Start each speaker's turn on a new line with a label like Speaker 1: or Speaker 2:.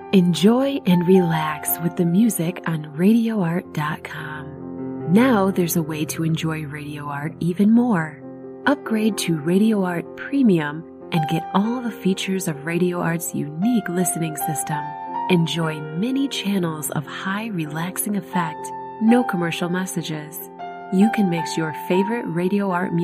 Speaker 1: Enjoy and relax with the music on RadioArt.com. Now there's a way to enjoy Radio Art even more. Upgrade to Radio Art Premium and get all the features of Radio Art's unique listening system. Enjoy many channels of high relaxing effect, no commercial messages. You can mix your favorite Radio Art music